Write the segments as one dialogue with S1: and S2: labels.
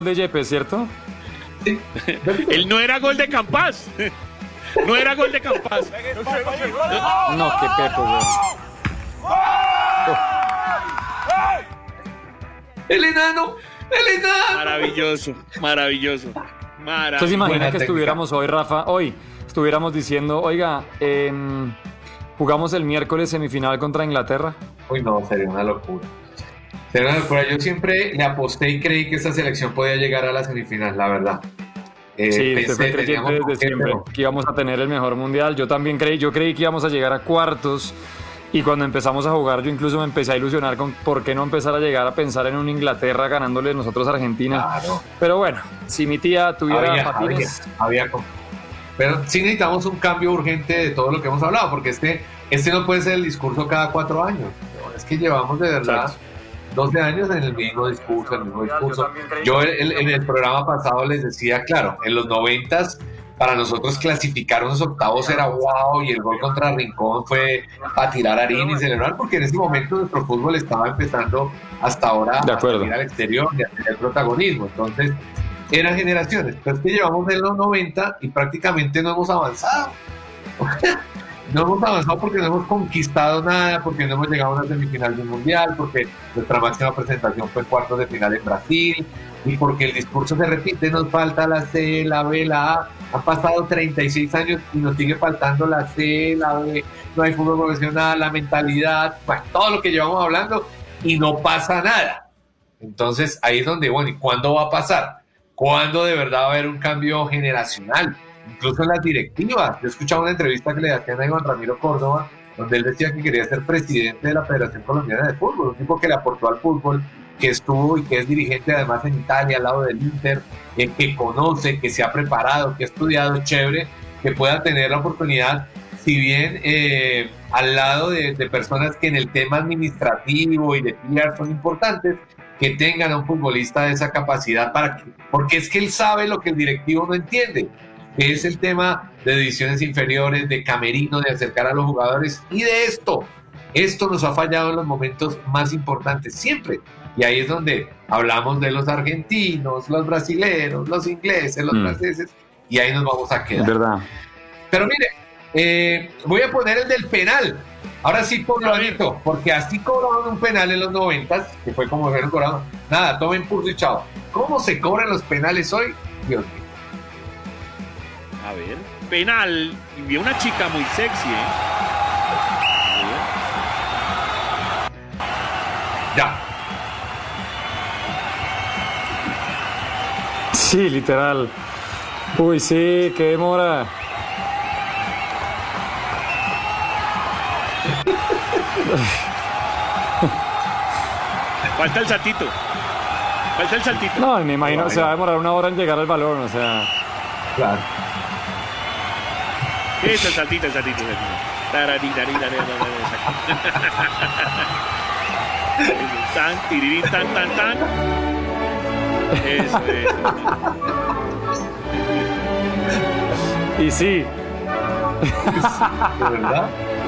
S1: de Yepes, ¿cierto?
S2: Sí.
S3: Él no era gol de Campas. No era gol de Campas.
S1: No, qué pepo, güey.
S2: ¡El enano! ¡El enano!
S3: Maravilloso, maravilloso.
S1: ¿Usted se imagina que estuviéramos hoy, Rafa, estuviéramos diciendo, oiga, jugamos el miércoles semifinal contra Inglaterra?
S2: Uy, no, sería una locura. Sería una locura. Yo siempre le aposté y creí que esta selección podía llegar a la semifinal, la verdad.
S1: Sí, usted fue creyente desde siempre que íbamos a tener el mejor mundial. Yo también yo creí que íbamos a llegar a cuartos. Y cuando empezamos a jugar, yo incluso me empecé a ilusionar con por qué no empezar a llegar a pensar en una Inglaterra ganándole nosotros a Argentina.
S2: Claro.
S1: Pero bueno, si mi tía tuviera patines...
S2: Pero sí necesitamos un cambio urgente de todo lo que hemos hablado, porque este no puede ser el discurso cada 4 años. Es que llevamos de verdad...
S1: Exacto.
S2: 12 años en el mismo discurso, Yo en el programa pasado les decía, claro, en los 90s para nosotros clasificar unos octavos era wow, y el gol contra Rincón fue para tirar harina y celebrar, porque en ese momento nuestro fútbol estaba empezando hasta ahora a salir al exterior y a tener protagonismo. Entonces, eran generaciones. Pero es que llevamos en los 90 y prácticamente no hemos avanzado. No hemos avanzado porque no hemos conquistado nada, porque no hemos llegado a una semifinal del Mundial, porque nuestra máxima presentación fue en cuartos de final en Brasil, y porque el discurso se repite, nos falta la C, la B, la A. Han pasado 36 años y nos sigue faltando la C, la B, no hay fútbol profesional, la mentalidad, bueno, todo lo que llevamos hablando, y no pasa nada. Entonces ahí es donde, bueno, ¿y cuándo va a pasar? ¿Cuándo de verdad va a haber un cambio generacional? Incluso en las directivas. Yo escuchaba una entrevista que le hacían a Iván Ramiro Córdoba, donde él decía que quería ser presidente de la Federación Colombiana de Fútbol, un tipo que le aportó al fútbol, que estuvo y que es dirigente además en Italia, al lado del Inter, que conoce, que se ha preparado, que ha estudiado, chévere, que pueda tener la oportunidad, si bien al lado de personas que en el tema administrativo y de PR son importantes, que tengan a un futbolista de esa capacidad, porque es que él sabe lo que el directivo no entiende, que es el tema de divisiones inferiores, de camerino, de acercar a los jugadores, y de esto nos ha fallado en los momentos más importantes siempre, y ahí es donde hablamos de los argentinos, los brasileños, los ingleses, los franceses, y ahí nos vamos a quedar.
S1: Es verdad.
S2: Pero mire, voy a poner el del penal, ahora sí por lo bonito, porque así cobraron un penal en los 90, que fue como fueron cobrados. Nada, tomen pulso y chao. ¿Cómo se cobran los penales hoy? Dios mío.
S3: A ver, penal. Y vi una chica muy sexy,
S2: Ya.
S1: Sí, literal. Uy, sí, qué demora.
S3: Falta el saltito.
S1: No, me imagino se va a demorar 1 hora en llegar al balón, o sea.
S2: Claro.
S3: Es el saltito. Tan, tirirín, tan.
S1: Y sí.
S2: ¿De verdad?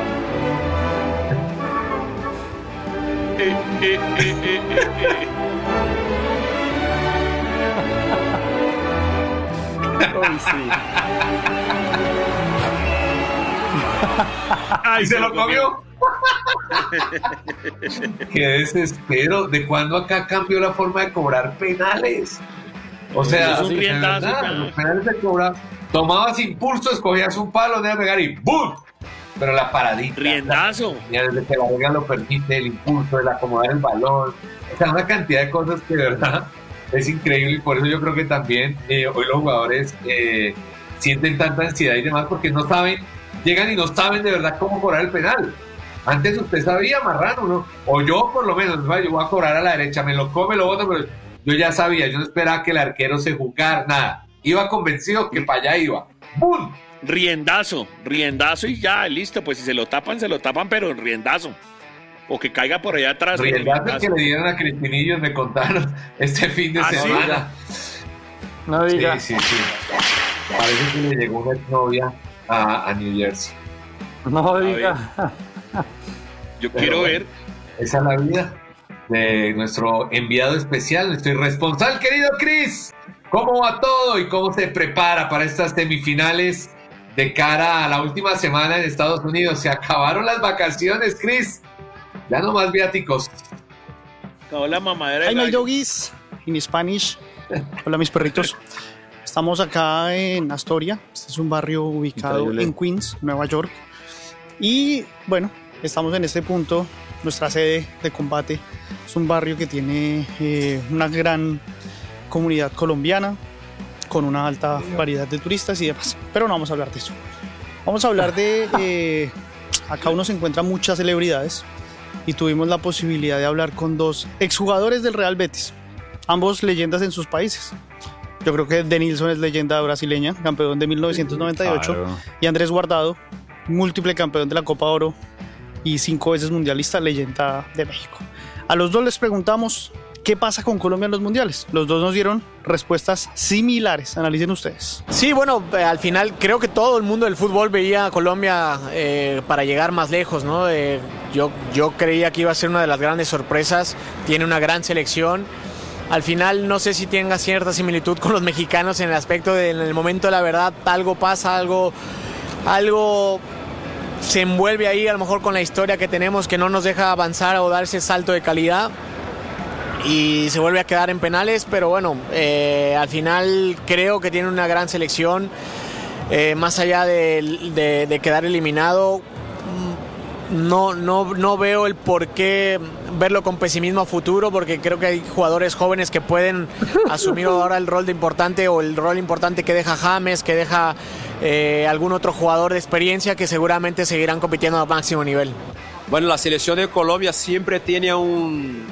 S1: Uy, sí.
S2: ¡Ay, se lo comió! ¡Qué desespero! ¿De cuándo acá cambió la forma de cobrar penales? O sea,
S3: es un riendazo,
S2: los penales se cobran. Tomabas impulso, escogías un palo, de pegar y ¡bum! Pero la paradita.
S3: Riendazo.
S2: Desde que la regla lo permite, el impulso, el acomodar el balón. O sea, una cantidad de cosas que de verdad es increíble, y por eso yo creo que también hoy los jugadores sienten tanta ansiedad y demás, porque no saben, llegan y no saben de verdad cómo cobrar el penal. Antes usted sabía, Marrano, ¿no? O yo por lo menos, yo voy a cobrar a la derecha, me lo come, lo boto, pero yo ya sabía, yo no esperaba que el arquero se jugara, nada. Iba convencido que para allá iba. ¡Bum!
S3: Riendazo y ya, listo, pues si se lo tapan, pero en riendazo. O que caiga por allá atrás.
S2: Riendazo que le dieron a Cristinillos, me contaron este fin de semana.
S3: ¿Sí?
S1: No diga.
S2: Sí. Parece que le llegó una exnovia a New Jersey.
S1: No diga.
S3: Yo quiero ver.
S2: Esa es la vida. de nuestro enviado especial, nuestro irresponsable querido Chris. ¿Cómo va todo y cómo se prepara para estas semifinales de cara a la última semana en Estados Unidos? Se acabaron las vacaciones, Chris. Ya no más viáticos.
S3: Acabó la mamadera.
S4: Hi, my doggies, in Spanish. Hola, mis perritos. Estamos acá en Astoria. Este es un barrio ubicado en Queens, Nueva York. Y bueno, estamos en este punto, nuestra sede de combate. Es un barrio que tiene una gran comunidad colombiana, con una alta variedad de turistas y demás. Pero no vamos a hablar de eso. Vamos a hablar de... acá uno se encuentra muchas celebridades y tuvimos la posibilidad de hablar con dos exjugadores del Real Betis, ambos leyendas en sus países. Yo creo que Denilson es leyenda brasileña, campeón de 1998, claro. Y Andrés Guardado, múltiple campeón de la Copa Oro y 5 veces mundialista, leyenda de México. A los dos les preguntamos qué pasa con Colombia en los mundiales. Los dos nos dieron respuestas similares. Analicen ustedes.
S5: Sí, bueno, al final creo que todo el mundo del fútbol veía a Colombia para llegar más lejos, ¿no? Yo creía que iba a ser una de las grandes sorpresas. Tiene una gran selección. Al final no sé si tenga cierta similitud con los mexicanos en el aspecto de en el momento de la verdad algo pasa, algo se envuelve ahí a lo mejor con la historia que tenemos que no nos deja avanzar o dar ese salto de calidad y se vuelve a quedar en penales, pero bueno, al final creo que tiene una gran selección, más allá de quedar eliminado. No veo el por qué verlo con pesimismo a futuro, porque creo que hay jugadores jóvenes que pueden asumir ahora el rol de importante o el rol importante que deja James, que deja algún otro jugador de experiencia que seguramente seguirán compitiendo a máximo nivel.
S6: Bueno, la selección de Colombia siempre tiene un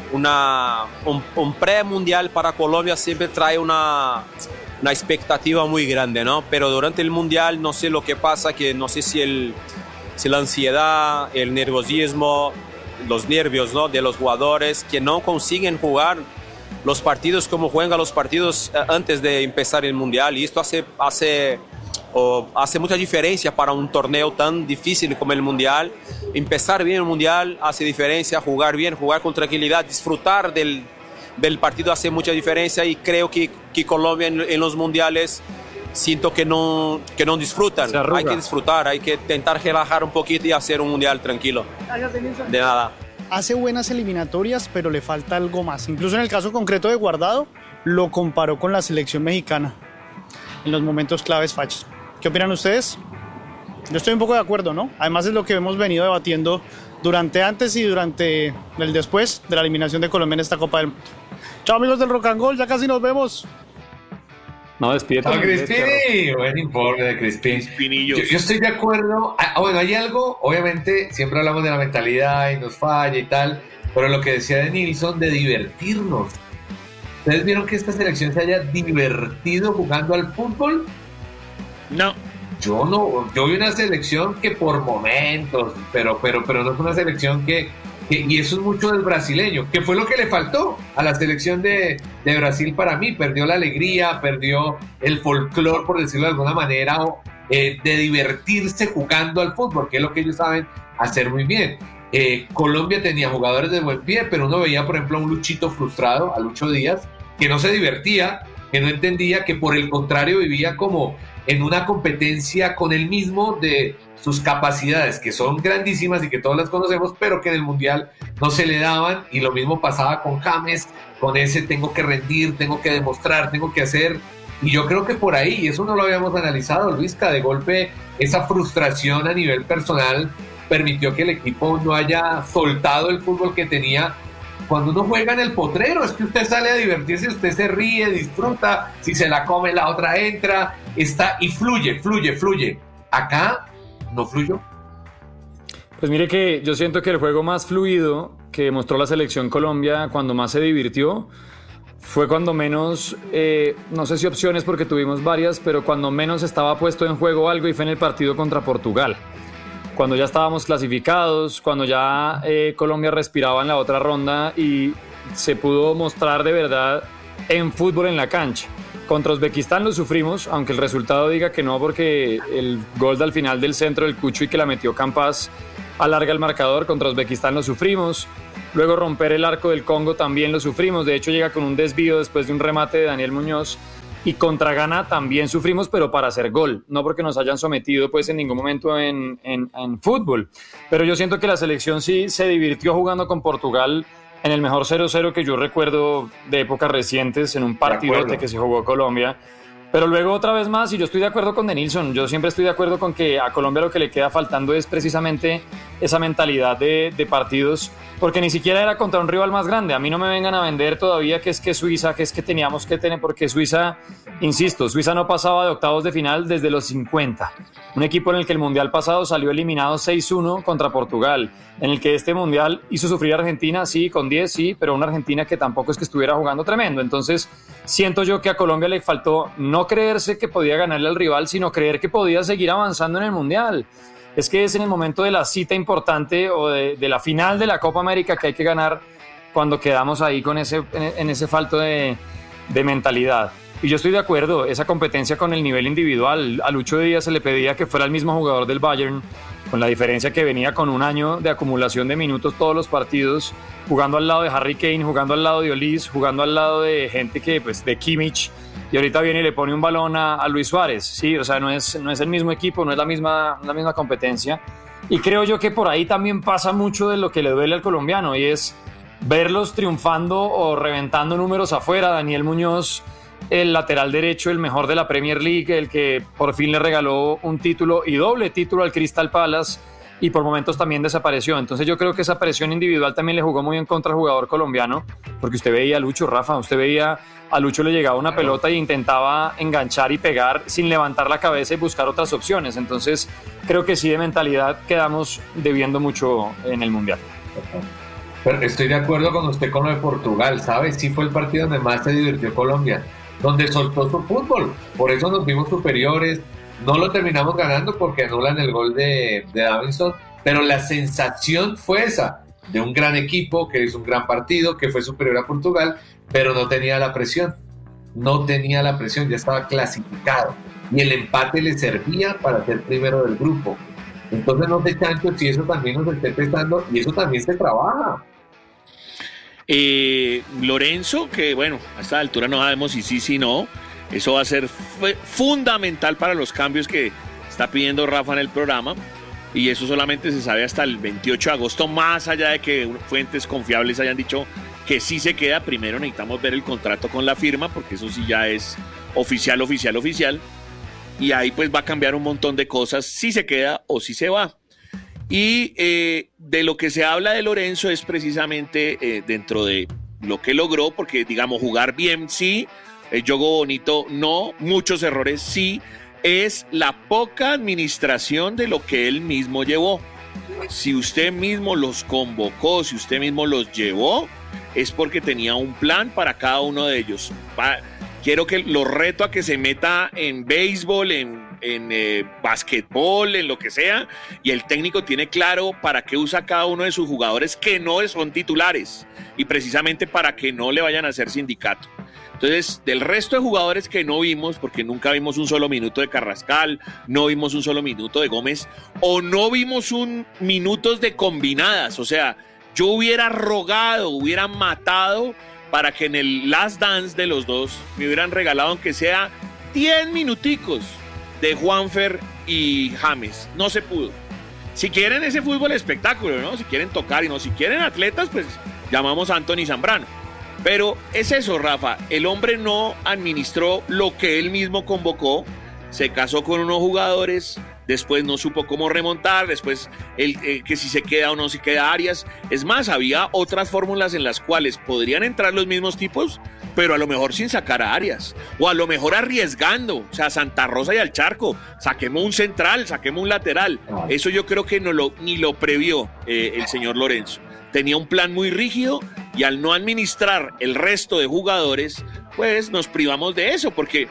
S6: pre-mundial para Colombia, siempre trae una expectativa muy grande, ¿no? Pero durante el mundial no sé lo que pasa, que no sé si la ansiedad, el nerviosismo, los nervios, ¿no?, de los jugadores que no consiguen jugar los partidos como juegan los partidos antes de empezar el mundial, y esto hace mucha diferencia para un torneo tan difícil como el mundial. Empezar bien el mundial hace diferencia, jugar bien, jugar con tranquilidad, disfrutar del partido hace mucha diferencia, y creo que Colombia en los mundiales siento que no disfrutan. Hay que disfrutar, hay que intentar relajar un poquito y hacer un mundial tranquilo. De nada.
S4: Hace buenas eliminatorias, pero le falta algo más. Incluso en el caso concreto de Guardado, lo comparó con la selección mexicana en los momentos claves fallos. ¿Qué opinan ustedes? Yo estoy un poco de acuerdo, ¿no? Además es lo que hemos venido debatiendo durante antes y durante el después de la eliminación de Colombia en esta Copa del Mundo. Chao, amigos del Rock and Roll, ya casi nos vemos.
S1: No, despídete.
S2: Chao, Crispini. Buen informe de Crispini. Yo estoy de acuerdo. Bueno, hay algo, obviamente, siempre hablamos de la mentalidad y nos falla y tal, pero lo que decía Denilson de divertirnos. ¿Ustedes vieron que esta selección se haya divertido jugando al fútbol?
S3: No.
S2: Yo no. Yo vi una selección que por momentos, pero no es una selección que y eso es mucho del brasileño, que fue lo que le faltó a la selección de Brasil para mí. Perdió la alegría, perdió el folclore, por decirlo de alguna manera, de divertirse jugando al fútbol, que es lo que ellos saben hacer muy bien. Colombia tenía jugadores de buen pie, pero uno veía, por ejemplo, a un Luchito frustrado, a Lucho Díaz, que no se divertía, que no entendía, que por el contrario vivía como en una competencia con él mismo de sus capacidades, que son grandísimas y que todos las conocemos, pero que en el mundial no se le daban. Y lo mismo pasaba con James, con ese tengo que rendir, tengo que demostrar, tengo que hacer. Y yo creo que por ahí, eso no lo habíamos analizado, Luisca, de golpe esa frustración a nivel personal permitió que el equipo no haya soltado el fútbol que tenía. Cuando uno juega en el potrero, es que usted sale a divertirse, usted se ríe, disfruta, si se la come la otra entra, está y fluye. Acá no fluyó.
S1: Pues mire que yo siento que el juego más fluido que mostró la selección Colombia, cuando más se divirtió, fue cuando menos, no sé si opciones porque tuvimos varias, pero cuando menos estaba puesto en juego algo, y fue en el partido contra Portugal. Cuando ya estábamos clasificados, cuando ya Colombia respiraba en la otra ronda y se pudo mostrar de verdad en fútbol en la cancha. Contra Uzbekistán lo sufrimos, aunque el resultado diga que no, porque el gol al final del centro del Cucho y que la metió Campas alarga el marcador. Contra Uzbekistán lo sufrimos. luego romper el arco del Congo también lo sufrimos, de hecho llega con un desvío después de un remate de Daniel Muñoz, y contra Ghana también sufrimos, pero para hacer gol, no porque nos hayan sometido pues en ningún momento en fútbol. Pero yo siento que la selección sí se divirtió jugando con Portugal en el mejor 0-0 que yo recuerdo de épocas recientes, en un partidote que se jugó Colombia. Pero luego otra vez más, y yo estoy de acuerdo con Denilson, yo siempre estoy de acuerdo con que a Colombia lo que le queda faltando es precisamente esa mentalidad de partidos, porque ni siquiera era contra un rival más grande. A mí no me vengan a vender todavía que es que Suiza, que es que teníamos que tener, porque Suiza, insisto, Suiza no pasaba de octavos de final desde los 50. Un equipo en el que el Mundial pasado salió eliminado 6-1 contra Portugal, en el que este Mundial hizo sufrir a Argentina, sí, con 10, sí, pero una Argentina que tampoco es que estuviera jugando tremendo. Entonces, siento yo que a Colombia le faltó no creerse que podía ganarle al rival, sino creer que podía seguir avanzando en el Mundial. Es que es en el momento de la cita importante o de la final de la Copa América que hay que ganar, cuando quedamos ahí con en ese falto de mentalidad. Y yo estoy de acuerdo, esa competencia con el nivel individual. A Lucho Díaz se le pedía que fuera el mismo jugador del Bayern, con la diferencia que venía con un año de acumulación de minutos todos los partidos, jugando al lado de Harry Kane, jugando al lado de Olise, jugando al lado de gente que, pues, de Kimmich, y ahorita viene y le pone un balón a Luis Suárez, sí, o sea, no es el mismo equipo, no es la misma competencia, y creo yo que por ahí también pasa mucho de lo que le duele al colombiano, y es verlos triunfando o reventando números afuera. Daniel Muñoz, el lateral derecho, el mejor de la Premier League, el que por fin le regaló un título y doble título al Crystal Palace, y por momentos también desapareció. Entonces yo creo que esa presión individual también le jugó muy en contra al jugador colombiano, porque usted veía a Lucho, Rafa, usted veía a Lucho, le llegaba una pelota y intentaba enganchar y pegar sin levantar la cabeza y buscar otras opciones. Entonces creo que sí, de mentalidad quedamos debiendo mucho en el Mundial.
S2: Pero estoy de acuerdo con usted con lo de Portugal, ¿sabes? Sí fue el partido donde más se divirtió Colombia, donde soltó su fútbol, por eso nos vimos superiores. No lo terminamos ganando porque anulan el gol de Davinson, pero la sensación fue esa, de un gran equipo, que hizo un gran partido, que fue superior a Portugal, pero no tenía la presión, ya estaba clasificado, y el empate le servía para ser primero del grupo. Entonces no sé tanto si eso también nos esté pesando, y eso también se trabaja.
S3: Lorenzo, que bueno, a esta altura no sabemos si sí, si no. Eso va a ser fundamental para los cambios que está pidiendo Rafa en el programa, y eso solamente se sabe hasta el 28 de agosto, más allá de que fuentes confiables hayan dicho que sí se queda. Primero necesitamos ver el contrato con la firma, porque eso sí ya es oficial, y ahí pues va a cambiar un montón de cosas, si se queda o si se va. Y de lo que se habla de Lorenzo es precisamente dentro de lo que logró, porque digamos, jugar bien sí, el juego bonito no, muchos errores sí, es la poca administración de lo que él mismo llevó. Si usted mismo los convocó, si usted mismo los llevó, es porque tenía un plan para cada uno de ellos. Quiero que lo reto a que se meta en béisbol, en basquetbol, en lo que sea, y el técnico tiene claro para qué usa cada uno de sus jugadores que no son titulares, y precisamente para que no le vayan a hacer sindicato. Entonces, del resto de jugadores que no vimos, porque nunca vimos un solo minuto de Carrascal, no vimos un solo minuto de Gómez, o no vimos minutos de combinadas, o sea, yo hubiera rogado, hubiera matado para que en el last dance de los dos me hubieran regalado aunque sea 10 minuticos de Juanfer y James. No se pudo. Si quieren ese fútbol espectáculo, ¿no? Si quieren tocar y no, si quieren atletas, pues llamamos a Anthony Zambrano. Pero es eso, Rafa, el hombre no administró lo que él mismo convocó, se casó con unos jugadores, después no supo cómo remontar, después que si se queda o no se queda Arias. Es más, había otras fórmulas en las cuales podrían entrar los mismos tipos, pero a lo mejor sin sacar a Arias, o a lo mejor arriesgando, o sea, Santa Rosa y al Charco, saquemos un central, saquemos un lateral. Eso yo creo que ni lo previó el señor Lorenzo. Tenía un plan muy rígido, y al no administrar el resto de jugadores, pues nos privamos de eso, porque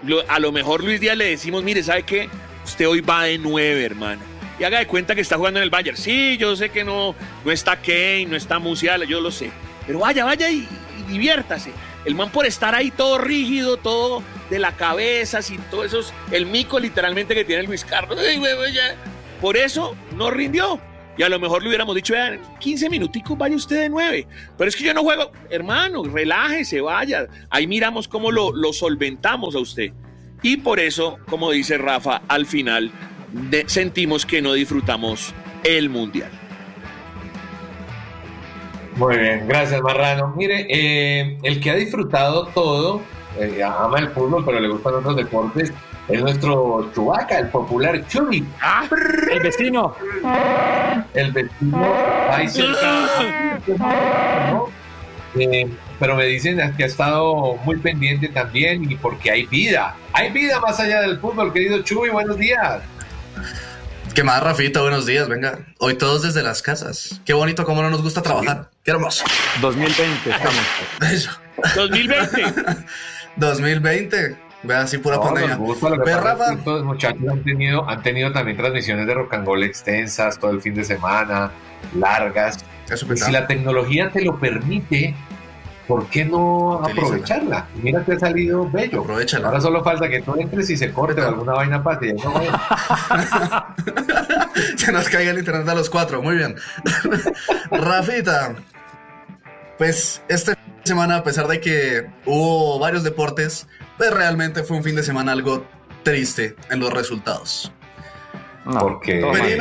S3: a lo mejor Luis Díaz le decimos, mire, ¿sabe qué? Usted hoy va de 9, hermano, y haga de cuenta que está jugando en el Bayern. Sí, yo sé que no está Kane, no está Musiala, yo lo sé, pero vaya y diviértase. El man, por estar ahí todo rígido, todo de la cabeza, sin todo eso, el mico literalmente que tiene Luis Carlos, por eso no rindió. Y a lo mejor le hubiéramos dicho, vean, 15 minuticos, vaya usted de 9. Pero es que yo no juego. Hermano, relájese, vaya. Ahí miramos cómo lo solventamos a usted. Y por eso, como dice Rafa, al final sentimos que no disfrutamos el Mundial.
S2: Muy bien, gracias Marrano. Mire, el que ha disfrutado todo, ama el fútbol, pero le gustan otros deportes, es nuestro Chubaca, el popular Chubi.
S1: El vecino.
S2: El vecino. Ahí pero me dicen que ha estado muy pendiente también y porque hay vida más allá del fútbol, querido Chubi, buenos días.
S7: ¿Qué más, Rafita? Buenos días, venga. Hoy todos desde las casas. Qué bonito, cómo no nos gusta trabajar. Qué hermoso.
S1: 2020 estamos.
S7: Eso.
S3: 2020.
S7: 2020. Vea, así pura pandemia.
S2: Nos gusta, lo que pasa Rafa, es que todos los muchachos han tenido también transmisiones de Rock and Roll extensas todo el fin de semana, largas. Y si la tecnología te lo permite, ¿por qué no aprovecharla? Mira que ha salido bello.
S7: Aprovechala.
S2: Ahora solo falta que tú entres y se corte o alguna vaina pase. No,
S7: se nos caiga el internet a los 4. Muy bien. Rafita, pues esta semana, a pesar de que hubo varios deportes, pues realmente fue un fin de semana algo triste en los resultados.
S2: No, porque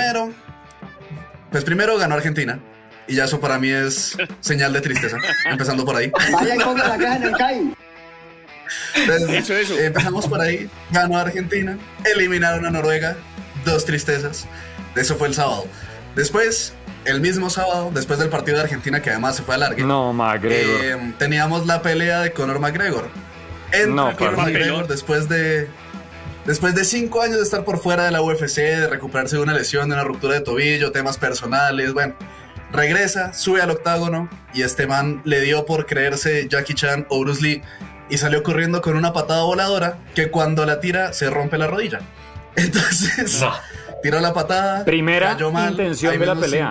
S7: primero ganó Argentina. Y ya eso para mí es señal de tristeza, empezando por ahí.
S8: Vaya y ponga la caja en el CAI.
S7: Entonces, eso. Empezamos por ahí, ganó Argentina, eliminaron a Noruega, 2 tristezas. Eso fue el sábado. Después, el mismo sábado, después del partido de Argentina, que además se fue a alargue,
S1: McGregor.
S7: Teníamos la pelea de Conor McGregor. Conor McGregor después de 5 años de estar por fuera de la UFC, de recuperarse de una lesión, de una ruptura de tobillo, temas personales, bueno, regresa, sube al octágono y este man le dio por creerse Jackie Chan o Bruce Lee y salió corriendo con una patada voladora que cuando la tira se rompe la rodilla. Entonces, tiró la patada,
S1: primera
S7: cayó mal,
S1: intención de la pelea.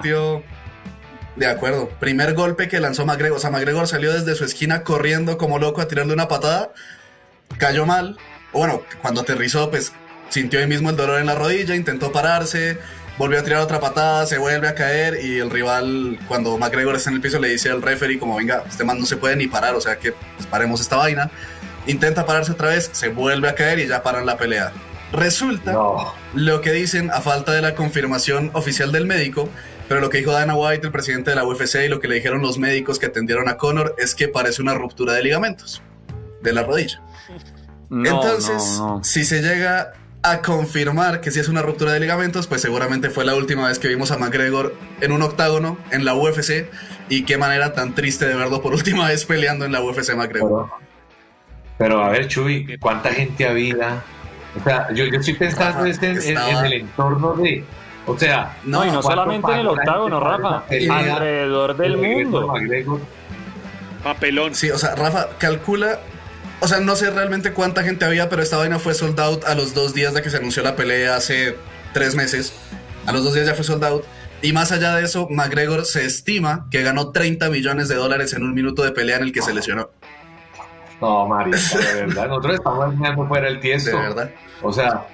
S7: De acuerdo, primer golpe que lanzó McGregor. O sea, McGregor salió desde su esquina corriendo como loco a tirarle una patada, cayó mal. Bueno, cuando aterrizó, pues sintió ahí mismo el dolor en la rodilla, intentó pararse, volvió a tirar otra patada, se vuelve a caer y el rival, cuando McGregor está en el piso, le dice al referee como, venga, este man no se puede ni parar, o sea que pues, paremos esta vaina. Intenta pararse otra vez, se vuelve a caer y ya paran la pelea. Resulta lo que dicen a falta de la confirmación oficial del médico, pero lo que dijo Dana White, el presidente de la UFC, y lo que le dijeron los médicos que atendieron a Conor es que parece una ruptura de ligamentos de la rodilla. Entonces, si se llega a confirmar que sí es una ruptura de ligamentos, pues seguramente fue la última vez que vimos a McGregor en un octágono en la UFC, y qué manera tan triste de verlo por última vez peleando en la UFC McGregor.
S2: Pero a ver, Chuy, ¿cuánta gente había? O sea, yo estoy pensando en el entorno de... O sea...
S1: No, y no solamente en el octágono, Rafa, alrededor del mundo.
S3: Papelón.
S7: Sí, o sea, Rafa, calcula... O sea, no sé realmente cuánta gente había, pero esta vaina fue sold out a los 2 días de que se anunció la pelea hace 3 meses. A los 2 días ya fue sold out. Y más allá de eso, McGregor se estima que ganó $30 millones en un minuto de pelea en el que se lesionó.
S2: No, marica, de verdad. Nosotros estamos mirando fuera el tiesto.
S7: De verdad.
S2: O sea...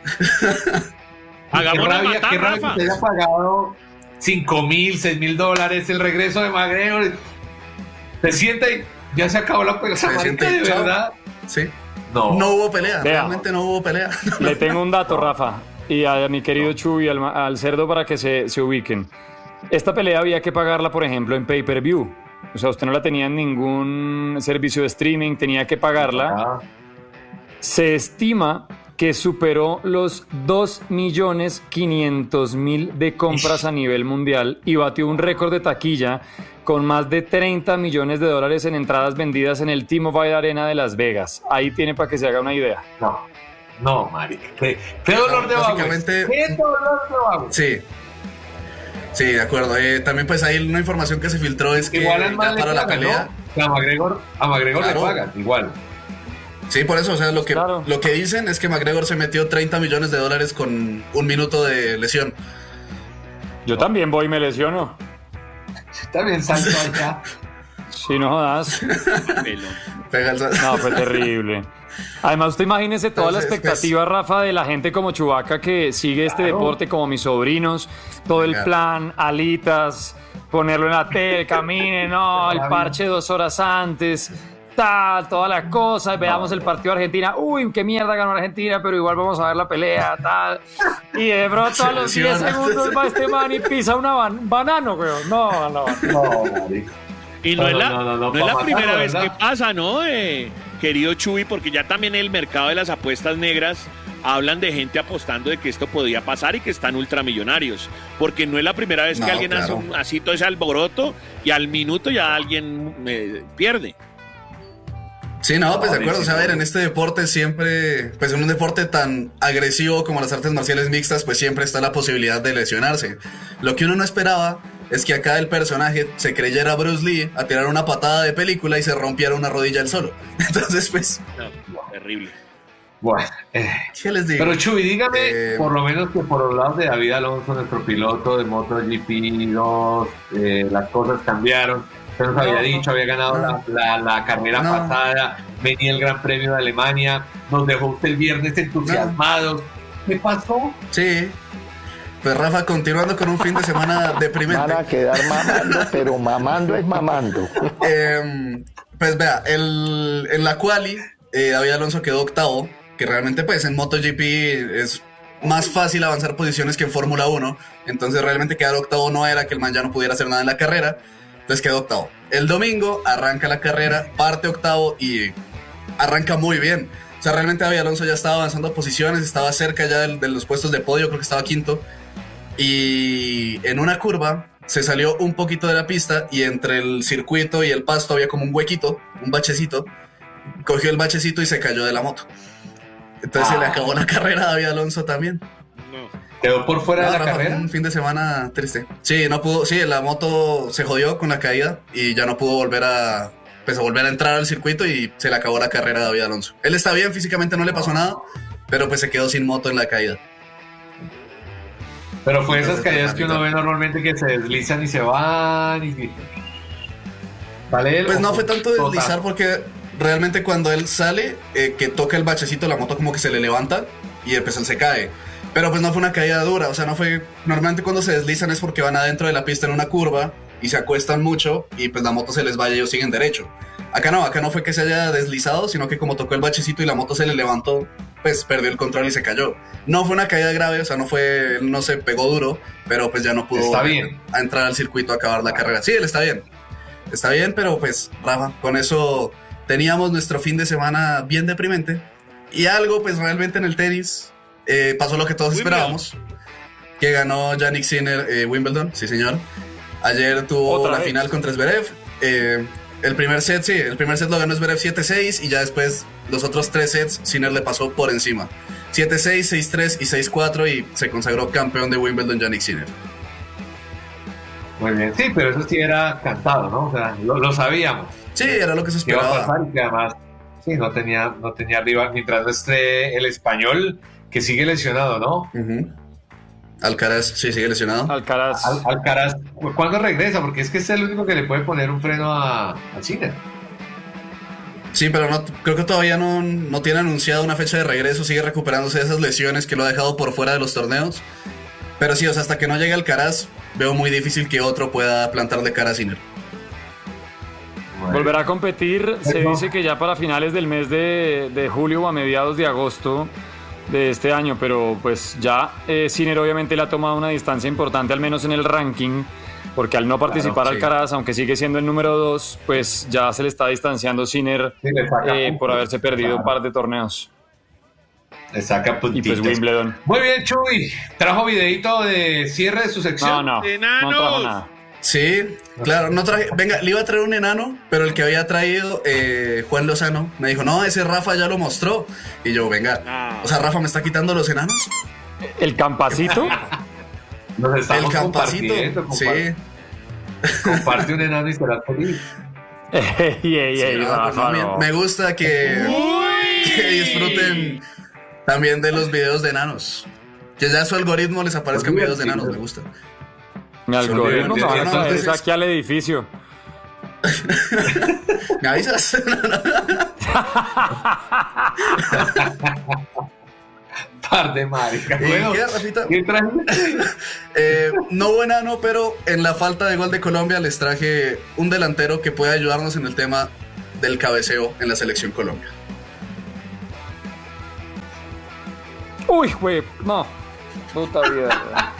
S3: Hagamos
S2: qué rabia que te haya pagado $5,000, $6,000 el regreso de McGregor. Se sienta y ya se acabó la pelea. De verdad.
S7: Sí. No hubo pelea. Realmente no hubo pelea.
S1: Le tengo un dato, Rafa, y a mi querido Chuy, al cerdo, para que se ubiquen. Esta pelea había que pagarla, por ejemplo, en pay-per-view. O sea, usted no la tenía en ningún servicio de streaming, tenía que pagarla. Se estima que superó los 2.500.000 de compras a nivel mundial y batió un récord de taquilla con más de $30 millones en entradas vendidas en el T-Mobile Arena de Las Vegas. Ahí tiene para que se haga una idea.
S2: No, marica. Qué dolor de vago. Qué dolor de vago.
S7: Sí, de acuerdo. También pues hay una información que se filtró, es que
S2: igual
S7: ya para la pelea...
S2: ¿No? A McGregor le pagan, igual.
S7: Sí, por eso, o sea, lo que dicen es que McGregor se metió $30 millones con 1 minuto de lesión.
S1: Yo también voy y me lesiono.
S2: También salto acá.
S1: Si no jodas.
S7: Pega el
S1: No, fue terrible. Además, usted imagínese toda la expectativa, Rafa, de la gente como Chubaca que sigue este deporte, como mis sobrinos, todo el plan, alitas, ponerlo en la tele, camine, no, el parche 2 horas antes, tal, todas las cosas, veamos el partido de Argentina, uy, qué mierda ganó Argentina, pero igual vamos a ver la pelea, tal, y de pronto a los 10 segundos va este man y pisa un banano, weón, no.
S3: Y no es la primera vez que pasa, ¿no? Querido Chuy, porque ya también en el mercado de las apuestas negras hablan de gente apostando de que esto podía pasar y que están ultramillonarios, porque no es la primera vez que alguien hace así todo ese alboroto y al minuto ya alguien pierde.
S7: Sí, no, pues de acuerdo, o sea, a ver, en este deporte siempre, pues en un deporte tan agresivo como las artes marciales mixtas, pues siempre está la posibilidad de lesionarse. Lo que uno no esperaba es que acá el personaje se creyera Bruce Lee a tirar una patada de película y se rompiera una rodilla él solo. Entonces, pues...
S3: No, terrible.
S2: Bueno,
S7: ¿qué les digo?
S2: Pero Chuy, dígame, por lo menos que por los lados de David Alonso, nuestro piloto de MotoGP 2, las cosas cambiaron. Usted nos había dicho, había ganado la carrera pasada, venía el Gran Premio de Alemania, nos dejó usted el viernes entusiasmados. ¿Qué pasó?
S7: Sí. Pues Rafa, continuando con un fin de semana deprimente.
S9: Van a quedar mamando, pero mamando es mamando.
S7: Pues vea, en la quali, David Alonso quedó octavo, que realmente pues en MotoGP es más fácil avanzar posiciones que en Fórmula 1, entonces realmente quedar octavo no era que el man ya no pudiera hacer nada en la carrera, entonces quedó octavo. El domingo arranca la carrera, parte octavo y arranca muy bien. O sea, realmente David Alonso ya estaba avanzando posiciones, estaba cerca ya de los puestos de podio, creo que estaba quinto. Y en una curva se salió un poquito de la pista y entre el circuito y el pasto había como un huequito, un bachecito. Cogió el bachecito y se cayó de la moto. Entonces se le acabó la carrera a David Alonso también.
S2: ¿Quedó por fuera de la carrera?
S7: Fue un fin de semana triste. Sí, no pudo, sí, la moto se jodió con la caída y ya no pudo volver a entrar al circuito y se le acabó la carrera a David Alonso. Él está bien, físicamente no le pasó nada, pero pues se quedó sin moto en la caída.
S2: Pero fue esas caídas que uno ve normalmente que se deslizan y se van y... ¿Vale?
S7: Pues no fue tanto deslizar porque realmente cuando él sale, que toca el bachecito, la moto como que se le levanta y pues él se cae. Pero pues no fue una caída dura, o sea, no fue... Normalmente cuando se deslizan es porque van adentro de la pista en una curva y se acuestan mucho y pues la moto se les va y ellos siguen derecho. Acá no fue que se haya deslizado, sino que como tocó el bachecito y la moto se le levantó, pues perdió el control y se cayó. No fue una caída grave, o sea, no se pegó duro, pero pues ya no pudo
S2: a
S7: entrar al circuito a acabar la carrera. Sí, él está bien. Está bien, pero pues, Rafa, con eso teníamos nuestro fin de semana bien deprimente. Y algo, pues realmente en el tenis pasó lo que todos esperábamos, que ganó Jannik Sinner Wimbledon, sí señor. Ayer tuvo la final contra Zverev. El primer set lo ganó Zverev 7-6 y ya después los otros 3 sets Sinner le pasó por encima. 7-6, 6-3 y 6-4 y se consagró campeón de Wimbledon Jannik Sinner.
S2: Muy bien, sí, pero eso sí era cantado, ¿no? O sea, lo sabíamos.
S7: Sí, era lo que se esperaba.
S2: Iba a pasar y que además sí, no tenía rival, mientras no esté el español que sigue lesionado, ¿no?
S7: Alcaraz, sí, sigue lesionado.
S2: Alcaraz, ¿cuándo regresa? Porque es que es el único que le puede poner un freno a Sinner.
S7: Sí, pero creo que todavía no tiene anunciado una fecha de regreso, sigue recuperándose de esas lesiones que lo ha dejado por fuera de los torneos. Pero sí, o sea, hasta que no llegue Alcaraz, veo muy difícil que otro pueda plantarle cara a Sinner.
S1: Bueno. Volverá a competir, se dice que ya para finales del mes de julio o a mediados de agosto de este año, pero pues ya Sinner obviamente le ha tomado una distancia importante, al menos en el ranking, porque al no participar Alcaraz, aunque sigue siendo el número 2, pues ya se le está distanciando Sinner por haberse perdido un par de torneos.
S2: Le saca puntitos.
S1: Y pues Wimbledon.
S2: Muy bien, Chuy. ¿Trajo videito de cierre de su sección?
S1: No trajo nada.
S7: Sí, claro, no traje. Venga, le iba a traer un enano, pero el que había traído, Juan Lozano, me dijo, no, ese Rafa ya lo mostró. Y yo, venga, o sea, Rafa me está quitando los enanos.
S1: ¿El Campacito?
S7: El Campacito, sí.
S2: Comparte un enano y serás feliz.
S7: Rafa, no. Me gusta que disfruten también de los videos de enanos. Que ya su algoritmo les aparezcan videos de enanos, me gusta.
S1: Mi algoritmo me va a traer aquí al edificio.
S7: ¿Me avisas?
S2: Par de maricas. Bueno,
S7: ¿qué, Rafita?
S2: ¿Qué traes?
S7: No buena, no, pero en la falta de gol de Colombia les traje un delantero que puede ayudarnos en el tema del cabeceo en la selección Colombia.
S1: Uy, güey, no. Puta vida.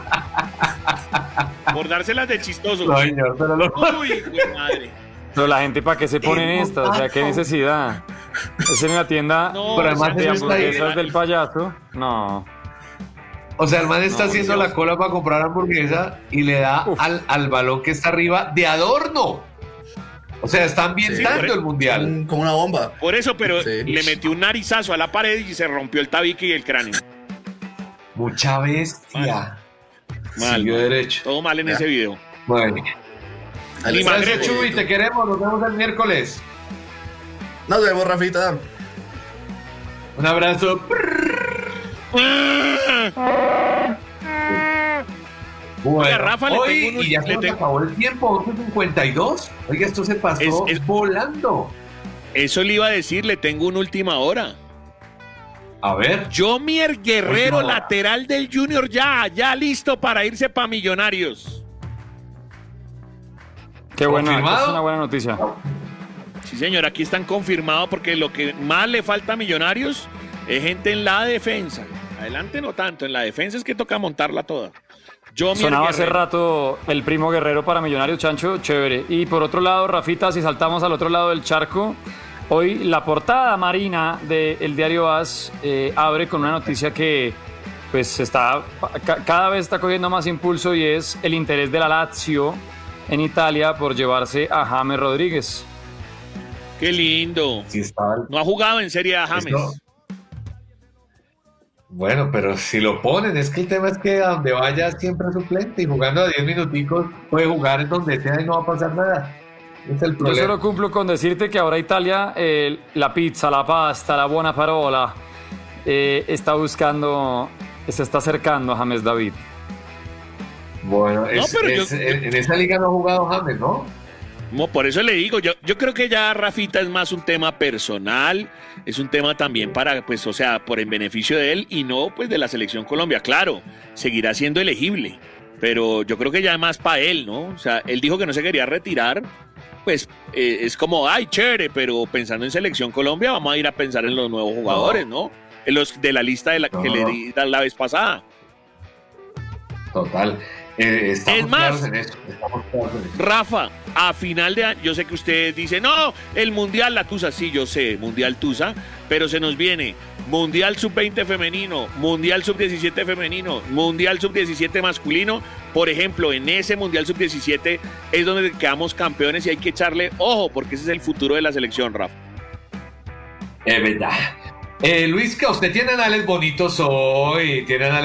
S3: Por dárselas de chistoso.
S2: No, señor, pero
S3: Uy, güey, madre.
S1: Pero la gente, ¿para qué se pone en esta? O sea, ¿qué necesidad? Es en la tienda
S3: No,
S2: pero además
S1: de
S2: eso está
S1: hamburguesas del payaso. No.
S2: O sea, el man está
S1: No,
S2: haciendo
S1: Dios.
S2: la cola para comprar hamburguesa y le da al balón que está arriba de adorno. O sea, está ambientando
S3: Sí,
S2: el mundial.
S7: Como una bomba.
S3: Por eso, pero
S7: Sí.
S3: le metió un narizazo a la pared y se rompió el tabique y el cráneo.
S2: Mucha bestia.
S3: Mal,
S2: Siguió
S3: mal.
S2: derecho.
S3: Todo mal en
S7: Ya.
S3: ese video.
S2: Bueno.
S3: Ni
S2: Gracias,
S3: McGregor.
S2: Chuy, te queremos. Nos vemos el miércoles.
S7: Nos vemos, Rafita.
S2: Un abrazo. Bueno,
S3: Oiga, Rafa, le
S2: hoy,
S3: tengo un-
S2: y ya
S3: le
S2: se nos
S3: tengo-
S2: acabó el tiempo, 8:52. Oiga, esto se pasó
S3: Es-
S2: volando.
S3: Eso le iba a decir, le tengo una última hora.
S2: A ver.
S3: Jomier Guerrero,
S2: Última hora.
S3: lateral del Junior, ya listo para irse para Millonarios.
S1: Qué buena,
S2: ¿Confirmado?
S1: es una buena noticia.
S3: Sí, señor, aquí están confirmados porque lo que más le falta a Millonarios es gente en la defensa. Adelante no tanto, en la defensa es que toca montarla toda. Jomier
S1: Sonaba hace
S3: Guerrero.
S1: rato el primo Guerrero para Millonarios, Chancho, chévere. Y por otro lado, Rafita, si saltamos al otro lado del charco, hoy la portada marina del diario AS abre con una noticia que pues cada vez está cogiendo más impulso y es el interés de la Lazio en Italia por llevarse a James Rodríguez.
S3: Qué lindo.
S2: Sí estaba.
S3: No ha jugado en Serie A James.
S2: Eso. Bueno, pero si lo ponen, es que el tema es que a donde vaya siempre es suplente y jugando a 10 minuticos puede jugar en donde sea y no va a pasar nada. Ese es el
S1: Yo
S2: problema.
S1: solo cumplo con decirte que ahora Italia, la pizza, la pasta, la buena parola, se está acercando a James David.
S2: Bueno,
S3: pero
S2: en esa liga no ha jugado James, ¿no?
S3: No, por eso le digo, yo creo que ya Rafita es más un tema personal, es un tema también para, pues, o sea, por el beneficio de él y no, pues, de la Selección Colombia. Claro, seguirá siendo elegible, pero yo creo que ya es más para él, ¿no? O sea, él dijo que no se quería retirar, pues, es como, ay, chévere, pero pensando en Selección Colombia vamos a ir a pensar en los nuevos jugadores, ¿no? En los de la lista que le di la vez pasada.
S2: Total. Estamos
S3: Es más,
S2: claros en eso.
S3: Rafa, a final de año, yo sé que usted dice, no, el Mundial la Tusa, sí, yo sé, Mundial Tusa, pero se nos viene Mundial Sub-20 femenino, Mundial Sub-17 femenino, Mundial Sub-17 masculino. Por ejemplo, en ese Mundial Sub-17 es donde quedamos campeones y hay que echarle ojo, porque ese es el futuro de la selección, Rafa.
S2: Es verdad. Luis, que usted tiene anales bonitos hoy,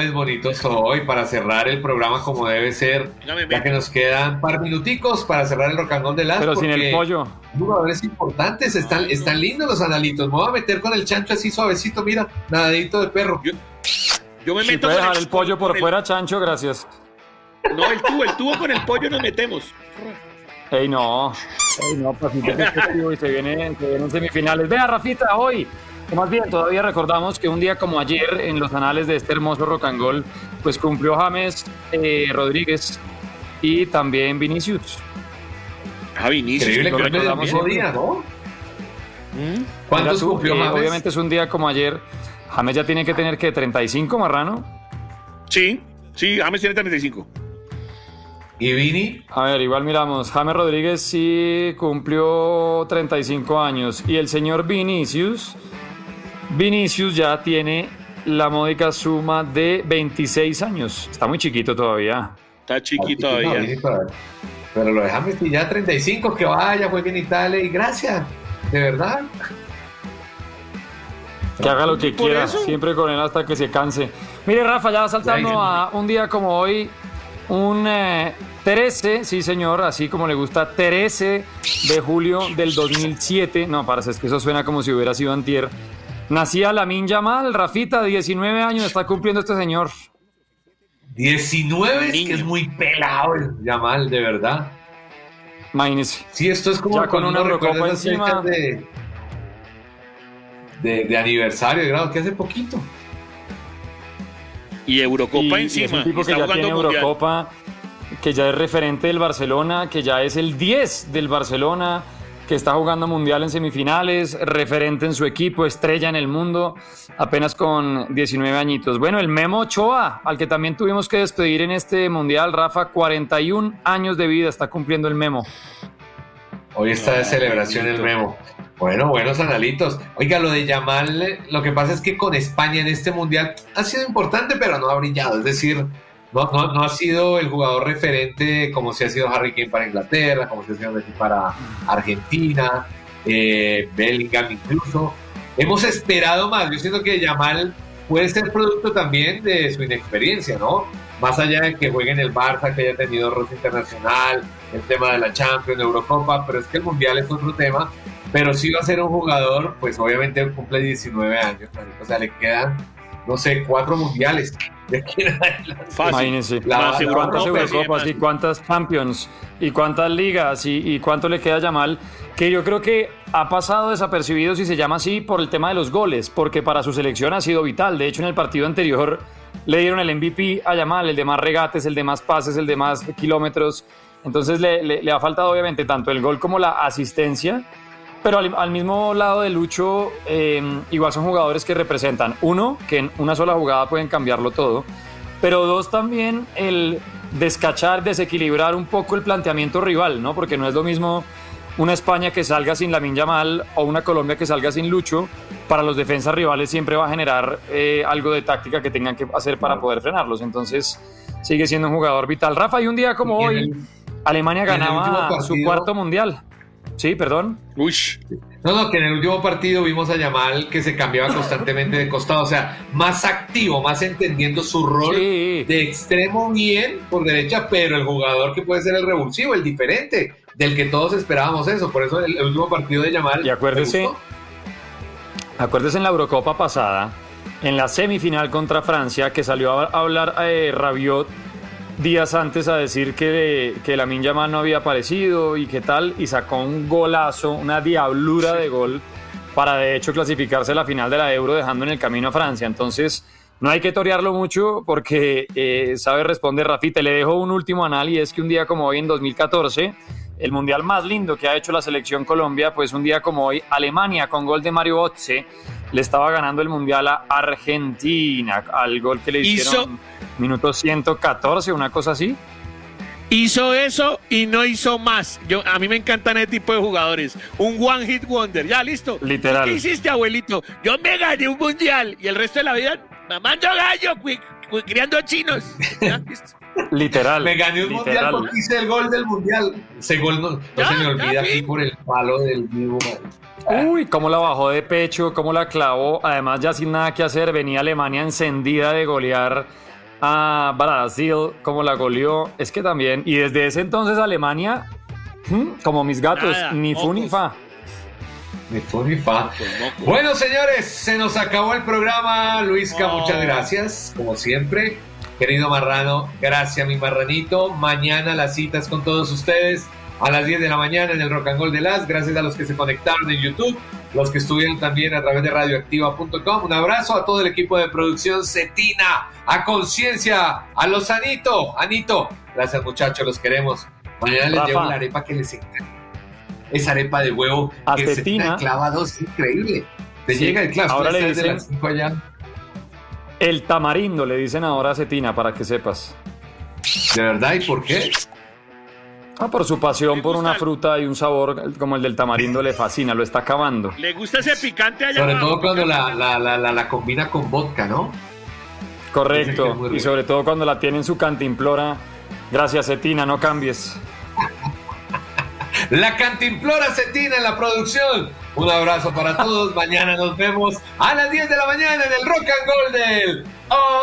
S2: para cerrar el programa como debe ser, ya que nos quedan un par minuticos para cerrar el Rock and Roll de las.
S1: Pero sin el pollo.
S2: Jugadores importantes, están lindos los analitos. Me voy a meter con el chancho así suavecito, mira, nadadito de perro.
S3: Yo me
S1: Si
S3: meto
S1: puede
S3: con
S1: dejar el pollo por fuera, Chancho, gracias.
S3: No, el tubo con el pollo nos metemos.
S1: Ey, no, pasito festivo y se vienen semifinales. Vea, Rafita, hoy, o más bien, todavía recordamos que un día como ayer, en los anales de este hermoso rock and roll, pues cumplió James Rodríguez y también Vinicius.
S3: Vinicius.
S2: Increíble
S1: lo
S2: que es el
S1: recordamos
S2: mismo
S1: siempre.
S2: día, ¿no?
S1: Mira
S2: ¿Cuántos
S1: tú,
S2: cumplió James?
S1: obviamente es un día como ayer. James ya tiene que tener, ¿qué? ¿35, Marrano?
S3: Sí, James tiene 35.
S2: ¿Y Vini?
S1: A ver, igual miramos. James Rodríguez sí cumplió 35 años. Y el señor Vinicius ya tiene la módica suma de 26 años. Está muy chiquito todavía.
S3: Está chiquito todavía.
S2: Vini todavía. Pero lo dejamos y ya 35, que vaya, juegue en Italia y gracias, de verdad.
S1: Que haga lo que
S3: ¿Por
S1: quiera,
S3: eso?
S1: siempre con él hasta que se canse. Mire, Rafa, ya saltando
S2: Ya,
S1: a un día como hoy, un 13, sí señor, así como le gusta, 13 de julio del 2007. No, parece es que eso suena como si hubiera sido antier. Nacía Lamine Yamal, Rafita, 19 años, está cumpliendo este señor.
S2: 19 es que
S3: Niño.
S2: es muy pelado el Yamal, de verdad.
S1: Imagínese.
S2: Sí, esto es como
S1: ya con una Eurocopa encima
S2: de aniversario, de grado, que hace poquito.
S3: Y Eurocopa encima.
S1: Y es un tipo que ya tiene Eurocopa, que ya es referente del Barcelona, que ya es el 10 del Barcelona, que está jugando mundial en semifinales, referente en su equipo, estrella en el mundo, apenas con 19 añitos. Bueno, el Memo Ochoa, al que también tuvimos que despedir en este mundial, Rafa, 41 años de vida está cumpliendo el Memo.
S2: Hoy está de celebración el Memo. Bueno, buenos analitos. Oiga, lo de Yamal, lo que pasa es que con España en este mundial ha sido importante, pero no ha brillado. Es decir, no ha sido el jugador referente como se ha sido Harry Kane para Inglaterra, como se ha sido Messi para Argentina, Bellingham incluso. Hemos esperado más. Yo siento que Yamal puede ser producto también de su inexperiencia, ¿no? Más allá de que juegue en el Barça, que haya tenido roce internacional, el tema de la Champions, de Eurocopa, pero es que el mundial es otro tema. Pero sí va a ser un jugador, pues obviamente cumple 19 años, marico. O sea, le quedan, no sé, 4 mundiales.
S1: Imagínense. ¿Cuántas Eurocopas y cuántas Champions y cuántas ligas y cuánto le queda a Yamal? Que yo creo que ha pasado desapercibido, si se llama así, por el tema de los goles, porque para su selección ha sido vital. De hecho, en el partido anterior le dieron el MVP a Yamal, el de más regates, el de más pases, el de más kilómetros. Entonces le ha faltado obviamente tanto el gol como la asistencia. Pero al mismo lado de Lucho, igual son jugadores que representan, uno, que en una sola jugada pueden cambiarlo todo, pero dos, también el descachar, desequilibrar un poco el planteamiento rival, ¿no? Porque no es lo mismo una España que salga sin Lamine Yamal o una Colombia que salga sin Lucho. Para los defensas rivales siempre va a generar algo de táctica que tengan que hacer para poder frenarlos. Entonces sigue siendo un jugador vital. Rafa, y un día como hoy, Alemania ganaba su cuarto mundial. Sí, perdón.
S3: Uy.
S2: No, que en el último partido vimos a Yamal que se cambiaba constantemente de costado, o sea, más activo, más entendiendo su rol de extremo bien por derecha, pero el jugador que puede ser el revulsivo, el diferente, del que todos esperábamos eso. Por eso el último partido de Yamal.
S1: Y acuérdese en la Eurocopa pasada, en la semifinal contra Francia, que salió a hablar Rabiot días antes a decir que Lamine Yamal no había aparecido y qué tal, y sacó un golazo, una diablura de gol para de hecho clasificarse a la final de la Euro, dejando en el camino a Francia. Entonces no hay que torearlo mucho porque sabe responder. Rafita, le dejo un último anal, y es que un día como hoy en 2014, el mundial más lindo que ha hecho la selección Colombia, pues un día como hoy Alemania con gol de Mario Götze le estaba ganando el mundial a Argentina, al gol que le hicieron minuto 114, una cosa así.
S3: Hizo eso y no hizo más. A mí me encantan ese tipo de jugadores. Un one hit wonder. Ya, listo.
S1: Literal.
S3: ¿Qué hiciste, abuelito? Yo me gané un mundial y el resto de la vida mamando gallo, criando chinos. ¿Ya? ¿Listo?
S1: Literal.
S2: Me gané un mundial porque hice el gol del mundial. Ese gol no se me olvida aquí por el palo del vivo.
S1: Uy, cómo la bajó de pecho, cómo la clavó. Además, ya sin nada que hacer, venía Alemania encendida de golear a Brasil, como la goleó. Es que también, y desde ese entonces Alemania, como mis gatos, nada, ni fu ni fa.
S2: Ni fu ni fa. Bueno, señores, se nos acabó el programa. Luisca, muchas gracias, como siempre. Querido Marrano, gracias, mi marranito. Mañana las citas con todos ustedes a las 10 de la mañana en el Rock and Roll de Las. Gracias a los que se conectaron en YouTube, los que estuvieron también a través de radioactiva.com. Un abrazo a todo el equipo de producción, Cetina, a Conciencia, a los Anito. Gracias, muchachos, los queremos. Mañana les llevo la arepa que les encanta. Esa arepa de huevo
S1: a
S2: que
S1: Cetina.
S2: Se clava dos, increíble. Te llega el clavo.
S1: Ahora le
S2: dicen de las 5 allá.
S1: El tamarindo le dicen ahora a Cetina, para que sepas.
S2: ¿De verdad? ¿Y por qué?
S1: Por su pasión por una fruta y un sabor como el del tamarindo le fascina, lo está acabando.
S3: Le gusta ese picante allá.
S2: Sobre todo cuando la combina con vodka, ¿no?
S1: Correcto, y sobre todo cuando la tiene en su cantimplora. Gracias, Cetina, no cambies.
S2: La cantimplora Cetina en la producción. Un abrazo para todos. Mañana nos vemos a las 10 de la mañana en el Rock and Roll del